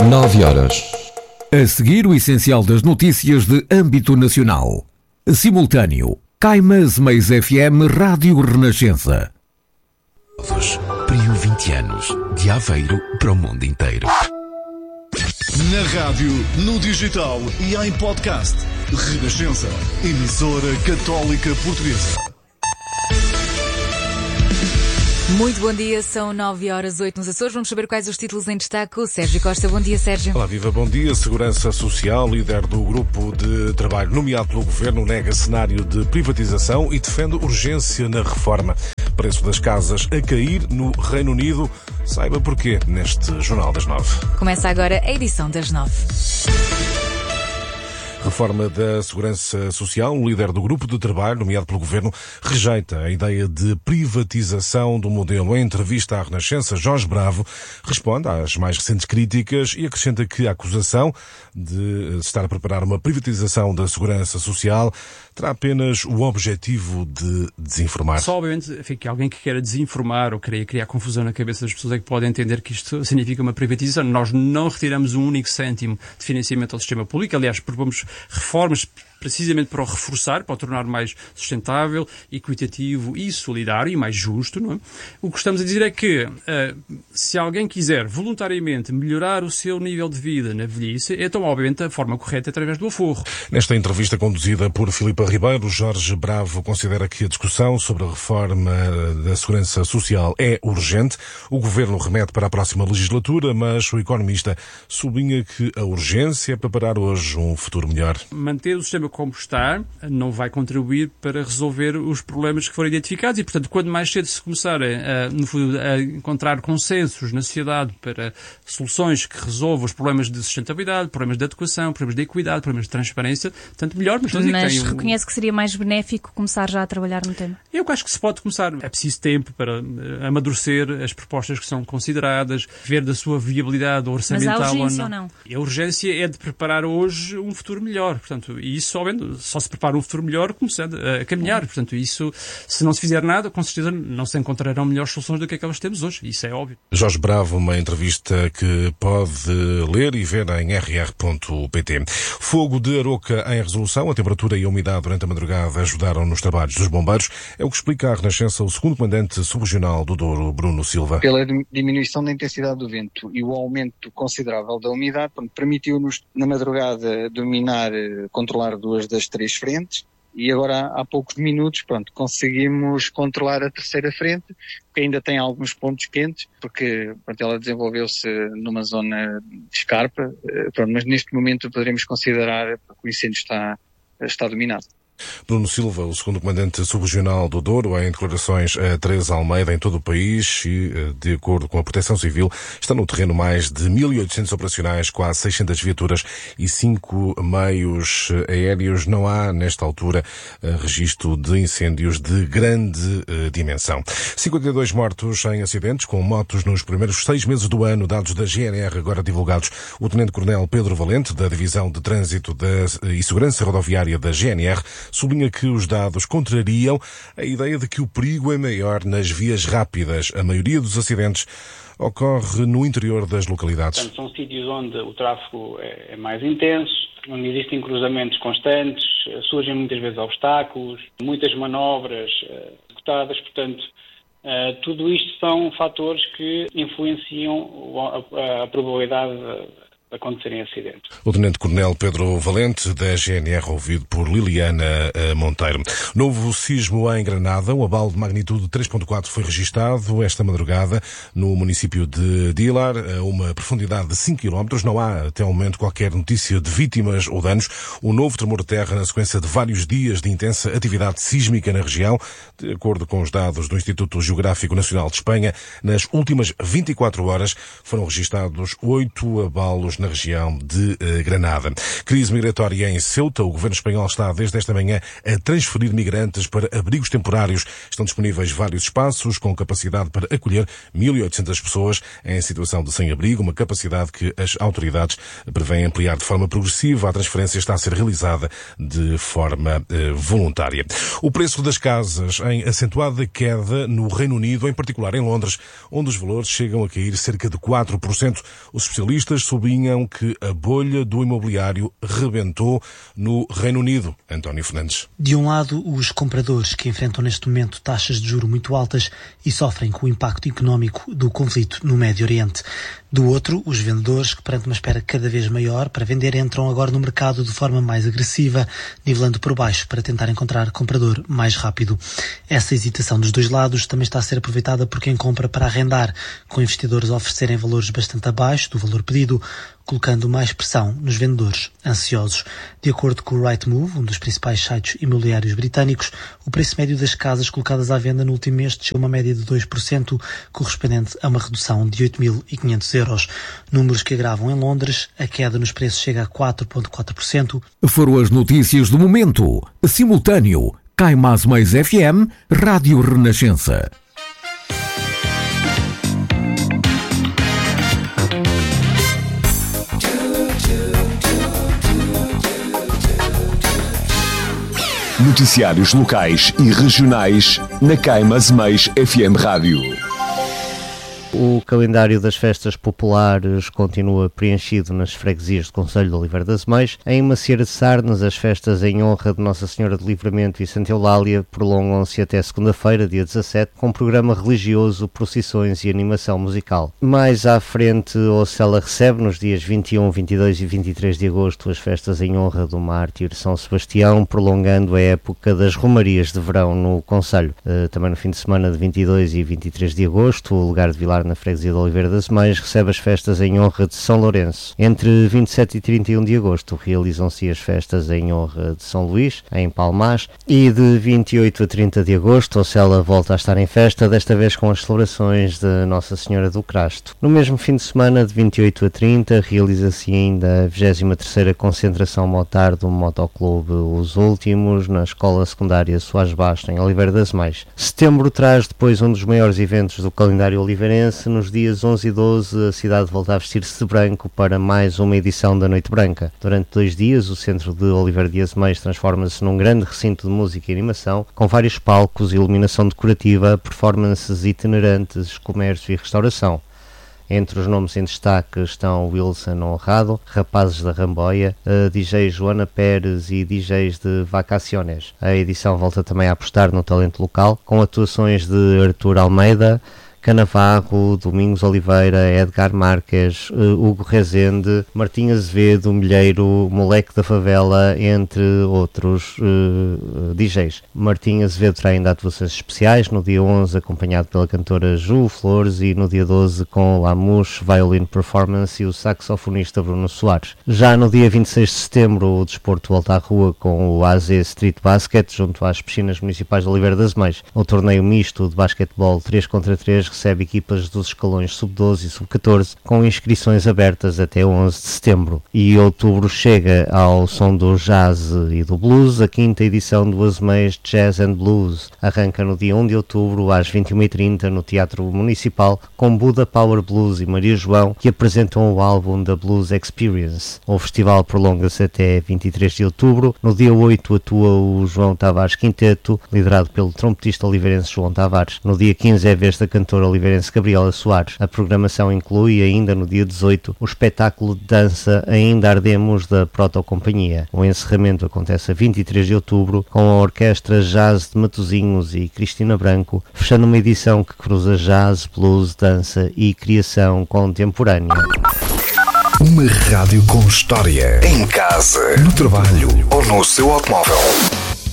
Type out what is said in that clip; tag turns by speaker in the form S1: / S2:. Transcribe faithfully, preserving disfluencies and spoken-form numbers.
S1: nove horas.
S2: A seguir, o essencial das notícias de âmbito nacional. Simultâneo, Caimãs Meis F M Rádio Renascença.
S3: Prio vinte anos, de Aveiro para o mundo inteiro.
S4: Na rádio, no digital e em podcast. Renascença, emissora católica portuguesa.
S5: Muito bom dia, são nove horas oito nos Açores. Vamos saber quais os títulos em destaque. O Sérgio Costa, bom dia, Sérgio.
S6: Olá, viva, bom dia. Segurança Social, líder do grupo de trabalho nomeado pelo Governo, nega cenário de privatização e defende urgência na reforma. Preço das casas a cair no Reino Unido. Saiba porquê neste Jornal das Nove.
S5: Começa agora a edição das nove.
S6: Reforma da Segurança Social. O líder do grupo de trabalho, nomeado pelo Governo, rejeita a ideia de privatização do modelo. Em entrevista à Renascença, Jorge Bravo responde às mais recentes críticas e acrescenta que a acusação de estar a preparar uma privatização da Segurança Social terá apenas o objetivo de desinformar.
S7: Só, obviamente, enfim, que alguém que queira desinformar ou queira criar confusão na cabeça das pessoas é que pode entender que isto significa uma privatização. Nós não retiramos um único cêntimo de financiamento ao sistema público. Aliás, propomos reformas precisamente para o reforçar, para o tornar mais sustentável, equitativo e solidário e mais justo, não é? O que estamos a dizer é que uh, se alguém quiser voluntariamente melhorar o seu nível de vida na velhice, então, obviamente, a forma correta é através do aforro.
S6: Nesta entrevista conduzida por Filipe Ribeiro, Jorge Bravo considera que a discussão sobre a reforma da Segurança Social é urgente. O Governo remete para a próxima legislatura, mas o economista sublinha que a urgência é preparar hoje um futuro melhor.
S7: Manter o sistema como está não vai contribuir para resolver os problemas que foram identificados e, portanto, quando mais cedo se começar a, no fundo, a encontrar consensos na sociedade para soluções que resolvam os problemas de sustentabilidade, problemas de adequação, problemas de equidade, problemas de transparência, tanto melhor. Mas,
S5: mas
S7: que tem
S5: reconhece um... que seria mais benéfico começar já a trabalhar no tema?
S7: Eu acho que se pode começar. É preciso tempo para amadurecer as propostas que são consideradas, ver da sua viabilidade orçamental.
S5: Mas há urgência
S7: ou não.
S5: ou não?
S7: E a urgência é de preparar hoje um futuro melhor. Portanto, e isso só se prepara um futuro melhor começando a caminhar. Portanto, isso, se não se fizer nada, com certeza não se encontrarão melhores soluções do que aquelas que temos hoje. Isso é óbvio.
S6: Jorge Bravo, uma entrevista que pode ler e ver em r r ponto p t. Fogo de Aroca em resolução. A temperatura e a umidade durante a madrugada ajudaram nos trabalhos dos bombeiros. É o que explica à Renascença o segundo comandante subregional do Douro, Bruno Silva.
S8: Pela diminuição da intensidade do vento e o aumento considerável da umidade, permitiu-nos na madrugada dominar, controlar duas das três frentes e agora há poucos minutos, pronto, conseguimos controlar a terceira frente, que ainda tem alguns pontos quentes, porque pronto, ela desenvolveu-se numa zona de escarpa, pronto, mas neste momento poderemos considerar que o incêndio está, está dominado.
S6: Bruno Silva, o segundo comandante subregional do Douro, em declarações a Teresa Almeida em todo o país e, de acordo com a Proteção Civil, está no terreno mais de mil e oitocentos operacionais, quase seiscentas viaturas e cinco meios aéreos. Não há, nesta altura, registro de incêndios de grande uh, dimensão. cinquenta e dois mortos em acidentes com motos nos primeiros seis meses do ano, dados da G N R agora divulgados. O Tenente-Coronel Pedro Valente, da Divisão de Trânsito da, e Segurança Rodoviária da G N R, sublinha que os dados contrariam a ideia de que o perigo é maior nas vias rápidas. A maioria dos acidentes ocorre no interior das localidades.
S9: Portanto, são sítios onde o tráfego é, é mais intenso, onde existem cruzamentos constantes, surgem muitas vezes obstáculos, muitas manobras uh, executadas, portanto, uh, tudo isto são fatores que influenciam a, a, a probabilidade de acontecerem acidentes.
S6: O Tenente-Coronel Pedro Valente, da G N R, ouvido por Liliana Monteiro. Novo sismo em Granada. O abalo de magnitude três ponto quatro foi registado esta madrugada no município de Dilar, a uma profundidade de cinco quilómetros. Não há, até o momento, qualquer notícia de vítimas ou danos. O novo tremor de terra na sequência de vários dias de intensa atividade sísmica na região. De acordo com os dados do Instituto Geográfico Nacional de Espanha, nas últimas vinte e quatro horas foram registados oito abalos na região de uh, Granada. Crise migratória em Ceuta. O governo espanhol está desde esta manhã a transferir migrantes para abrigos temporários. Estão disponíveis vários espaços com capacidade para acolher mil e oitocentas pessoas em situação de sem-abrigo, uma capacidade que as autoridades prevêem ampliar de forma progressiva. A transferência está a ser realizada de forma uh, voluntária. O preço das casas em acentuada queda no Reino Unido, em particular em Londres, onde os valores chegam a cair cerca de quatro por cento. Os especialistas sublinham opinião que a bolha do imobiliário rebentou no Reino Unido. António Fernandes.
S1: De um lado, os compradores que enfrentam neste momento taxas de juros muito altas e sofrem com o impacto económico do conflito no Médio Oriente. Do outro, os vendedores que, perante uma espera cada vez maior para vender, entram agora no mercado de forma mais agressiva, nivelando por baixo para tentar encontrar comprador mais rápido. Essa hesitação dos dois lados também está a ser aproveitada por quem compra para arrendar, com investidores a oferecerem valores bastante abaixo do valor pedido, colocando mais pressão nos vendedores ansiosos. De acordo com o Rightmove, um dos principais sites imobiliários britânicos, o preço médio das casas colocadas à venda no último mês desceu uma média de dois por cento, correspondente a uma redução de oito mil e quinhentos euros. Números que agravam em Londres, a queda nos preços chega a quatro vírgula quatro por cento.
S2: Foram as notícias do momento. Simultâneo, Caimás Mais F M, Rádio Renascença.
S3: Noticiários locais e regionais na Caimás Mais F M Rádio.
S10: O calendário das festas populares continua preenchido nas freguesias do Concelho de Oliveira das Meias. Em Macieira de Sarnes, as festas em honra de Nossa Senhora de Livramento e Santa Eulália prolongam-se até segunda-feira, dia dezassete, com programa religioso, procissões e animação musical. Mais à frente, Ocela recebe, nos dias vinte e um, vinte e dois e vinte e três de agosto, as festas em honra do mártir São Sebastião, prolongando a época das romarias de verão no Concelho. Também no fim de semana de vinte e dois e vinte e três de agosto, o lugar de Vilar na freguesia de Oliveira das Meias recebe as festas em honra de São Lourenço. Entre vinte e sete e trinta e um de agosto realizam-se as festas em honra de São Luís, em Palmás, e de vinte e oito a trinta de agosto Ocela volta a estar em festa, desta vez com as celebrações de Nossa Senhora do Crasto. No mesmo fim de semana, de vinte e oito a trinta, realiza-se ainda a vigésima terceira concentração motar do Motoclube Os Últimos, na Escola Secundária Soares Basto, em Oliveira das Meias. Setembro traz depois um dos maiores eventos do calendário oliveirense. Nos dias onze e doze, a cidade volta a vestir-se de branco para mais uma edição da Noite Branca. Durante dois dias, o centro de Oliveira das Meias transforma-se num grande recinto de música e animação, com vários palcos, iluminação decorativa, performances itinerantes, comércio e restauração. Entre os nomes em destaque estão Wilson Honrado, Rapazes da Ramboia, D J Joana Pérez e D Js de Vacaciones. A edição volta também a apostar no talento local, com atuações de Artur Almeida, Canavarro, Domingos Oliveira, Edgar Marques, Hugo Rezende, Martim Azevedo, Milheiro, Moleque da Favela, entre outros uh, D Js. Martim Azevedo terá ainda atuações especiais, no dia onze acompanhado pela cantora Ju Flores e no dia doze com Lamus, Violin Performance e o saxofonista Bruno Soares. Já no dia vinte e seis de setembro o desporto volta à rua com o A Z Street Basket junto às piscinas municipais de Oliveira das Meias. O torneio misto de basquetebol três contra três recebe equipas dos escalões sub doze e sub catorze com inscrições abertas até onze de setembro. E outubro chega ao som do jazz e do blues. A quinta edição do Asmeias Jazz and Blues arranca no dia um de outubro às vinte e uma e trinta no Teatro Municipal com Buda Power Blues e Maria João, que apresentam o álbum da Blues Experience. O festival prolonga-se até vinte e três de outubro. No dia oito atua o João Tavares Quinteto, liderado pelo trompetista oliveirense João Tavares. No dia quinze é a vez da cantora oliveirense Gabriela Soares. A programação inclui ainda no dia dezoito o espetáculo de dança Ainda Ardemos da Protocompanhia. O encerramento acontece a vinte e três de outubro com a Orquestra Jazz de Matosinhos e Cristina Branco, fechando uma edição que cruza jazz, blues, dança e criação contemporânea.
S3: Uma rádio com história. Em casa, no trabalho ou no seu automóvel.